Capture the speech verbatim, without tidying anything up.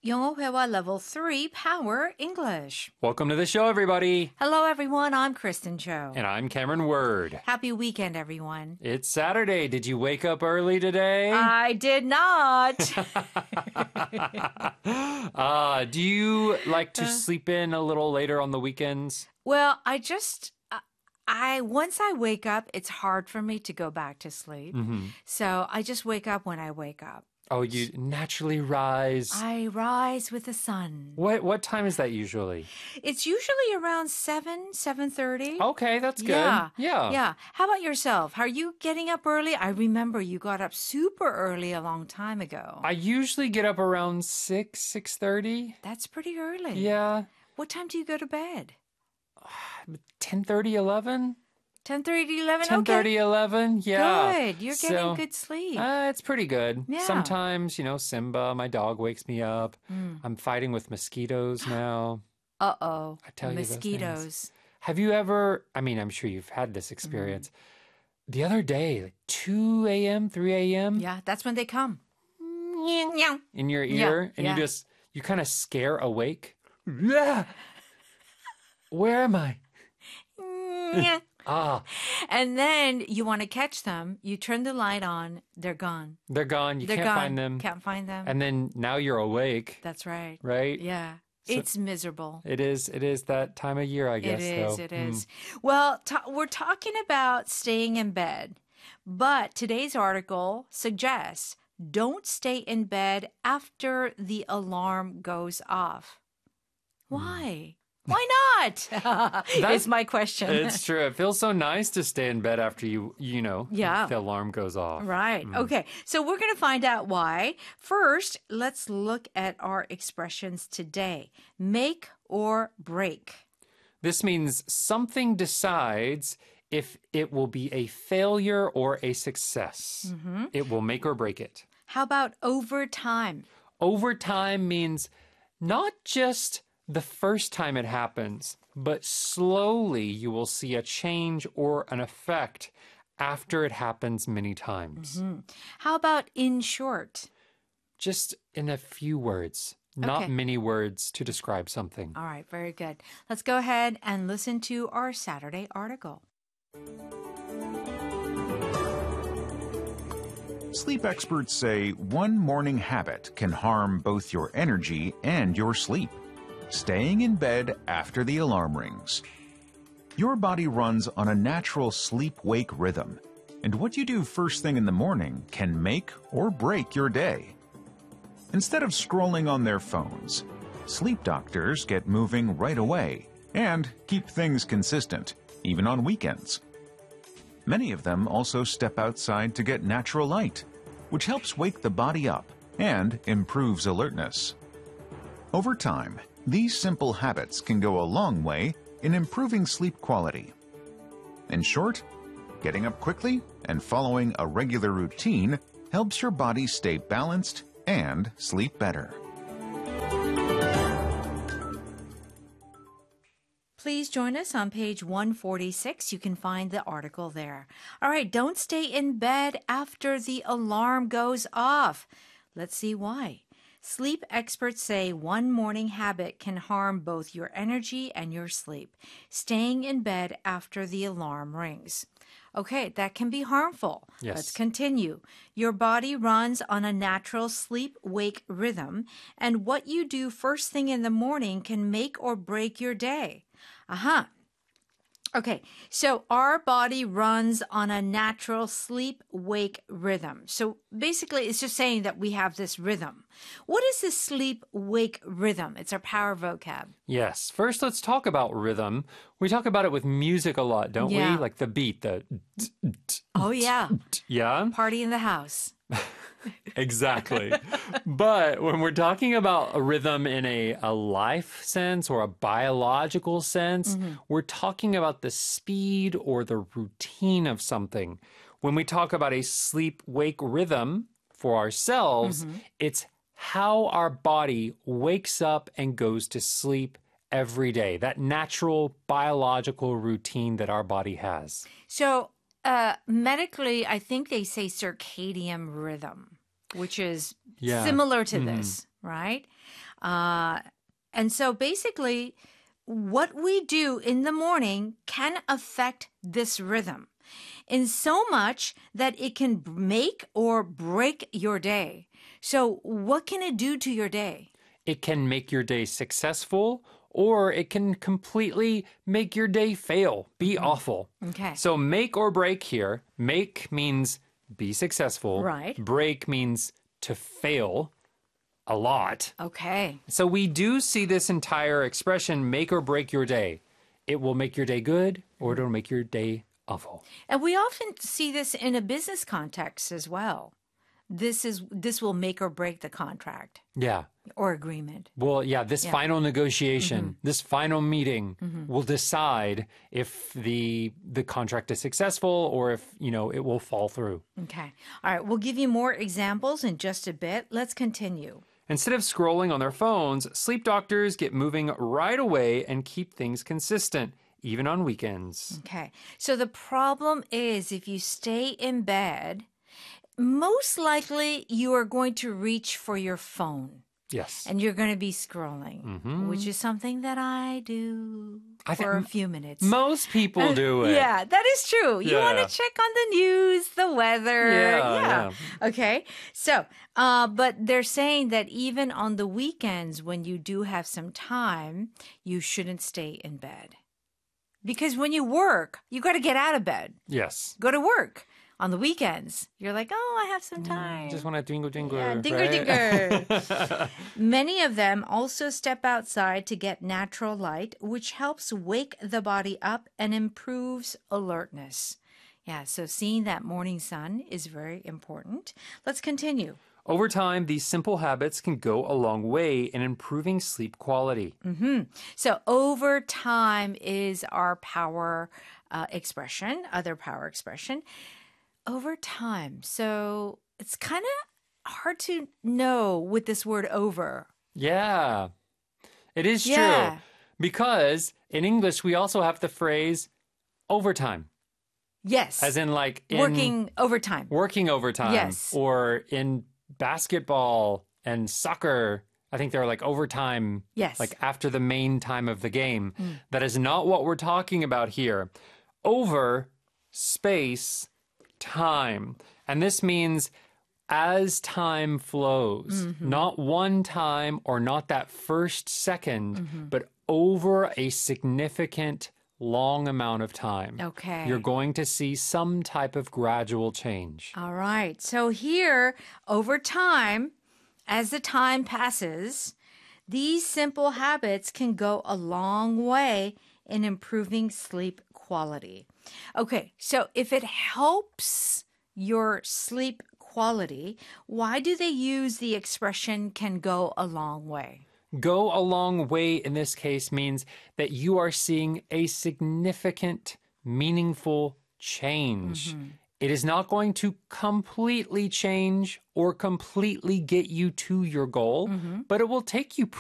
영어 회화 Level three Power English. Welcome to the show, everybody. Hello, everyone. I'm Kristen Cho. And I'm Cameron Word. Happy weekend, everyone. It's Saturday. Did you wake up early today? I did not. uh, do you like to sleep in a little later on the weekends? Well, I just... I once I wake up, it's hard for me to go back to sleep. Mm-hmm. So I just wake up when I wake up. Oh, you naturally rise. I rise with the sun. What what time is that usually? It's usually around seven, seven thirty. Okay, that's good. Yeah. Yeah. Yeah. How about yourself? Are you getting up early? I remember you got up super early a long time ago. I usually get up around six, six thirty. That's pretty early. Yeah. What time do you go to bed? ten thirty, eleven? ten thirty, eleven? ten thirty, okay. eleven, yeah. Good. You're getting So, good sleep. Uh, it's pretty good. Yeah. Sometimes, you know, Simba, my dog, wakes me up. Mm. I'm fighting with mosquitoes now. Uh-oh. I tell you those things. Mosquitoes. Have you ever, I mean, I'm sure you've had this experience. Mm. The other day, like two a.m., three a.m. Yeah, that's when they come. In your ear. Yeah, and yeah. you just, you kind of scare awake. Yeah. Where am I? Ah. And then you want to catch them. You turn the light on. They're gone. They're gone. You They're can't gone. find them. Can't find them. And then now you're awake. That's right. Right? Yeah. So- It's miserable. It is. It is that time of year, I guess. It is. though. It is. Well, ta- we're talking about staying in bed. But today's article suggests don't stay in bed after the alarm goes off. Why? Why not? Is my question. It's true. It feels so nice to stay in bed after you, you know, Yeah. the alarm goes off. Right. Okay. So we're going to find out why. First, let's look at our expressions today. Make or break. This means something decides if it will be a failure or a success. Mm-hmm. It will make or break it. How about over time? Over time means not just the first time it happens, but slowly you will see a change or an effect after it happens many times. Mm-hmm. How about in short? Just in a few words, not Okay. many words to describe something. All right, very good. Let's go ahead and listen to our Saturday article. Sleep experts say one morning habit can harm both your energy and your sleep. Staying in bed after the alarm rings. Your body runs on a natural sleep-wake rhythm, and what you do first thing in the morning can make or break your day. Instead of scrolling on their phones, sleep doctors get moving right away and keep things consistent, even on weekends. Many of them also step outside to get natural light, which helps wake the body up and improves alertness. Over time, these simple habits can go a long way in improving sleep quality. In short, getting up quickly and following a regular routine helps your body stay balanced and sleep better. Please join us on page one forty-six. You can find the article there. All right, don't stay in bed after the alarm goes off. Let's see why. Sleep experts say one morning habit can harm both your energy and your sleep. Staying in bed after the alarm rings. Okay, that can be harmful. Yes. Let's continue. Your body runs on a natural sleep-wake rhythm, and what you do first thing in the morning can make or break your day. Uh-huh. Okay, so our body runs on a natural sleep-wake rhythm. So basically, it's just saying that we have this rhythm. What is this sleep-wake rhythm? It's our power vocab. Yes. First, let's talk about rhythm. We talk about it with music a lot, don't Yeah. we? Like the beat, the... Oh, yeah. Yeah? Party in the house. Exactly. But when we're talking about a rhythm in a, a life sense or a biological sense, Mm-hmm. we're talking about the speed or the routine of something. When we talk about a sleep-wake rhythm for ourselves, Mm-hmm. it's how our body wakes up and goes to sleep every day, that natural biological routine that our body has. So uh, medically, I think they say circadian rhythm, which is Yeah. similar to this, right? Uh, and so basically, what we do in the morning can affect this rhythm in so much that it can make or break your day. So what can it do to your day? It can make your day successful, or it can completely make your day fail, be awful. Okay. So make or break here. Make means be successful. Right. Break means to fail a lot. Okay. So we do see this entire expression, make or break your day. It will make your day good, or it'll make your day awful. And we often see this in a business context as well. This is this will make or break the contract Yeah. or agreement. Well, yeah, this Yeah. final negotiation, Mm-hmm. this final meeting Mm-hmm. will decide if the the contract is successful or if, you know, it will fall through. Okay. All right. We'll give you more examples in just a bit. Let's continue. Instead of scrolling on their phones, sleep doctors get moving right away and keep things consistent, even on weekends. Okay. So the problem is if you stay in bed, most likely you are going to reach for your phone Yes. and you're going to be scrolling, Mhm. which is something that I do I think for a m- few minutes. Most people do it. Yeah, that is true. You want Yeah. to check on the news, the weather. Yeah, Okay. So, uh, but they're saying that even on the weekends, when you do have some time, you shouldn't stay in bed. Because when you work, you got to get out of bed, Yes. go to work. On the weekends, you're like, oh, I have some time. Just want to dingle dingle. Yeah, dinger dinger. Many of them also step outside to get natural light, which helps wake the body up and improves alertness. Yeah, so seeing that morning sun is very important. Let's continue. Over time, these simple habits can go a long way in improving sleep quality. Hmm. So over time is our power uh, expression, other power expression. Over time. So it's kind of hard to know with this word over. Yeah, it is Yeah. true. Because in English, we also have the phrase overtime, Yes. as in like in working overtime. working overtime. Yes. Or in basketball and soccer, I think they're like overtime, Yes. like after the main time of the game. That is not what we're talking about here. Over, space, time. And this means as time flows, not one time or not that first second, but over a significant long amount of time. Okay. You're going to see some type of gradual change. All right. So here, over time, as the time passes, these simple habits can go a long way in improving sleep quality. Okay. So if it helps your sleep quality, why do they use the expression can go a long way? Go a long way in this case means that you are seeing a significant, meaningful change. It is not going to completely change or completely get you to your goal, but it will take you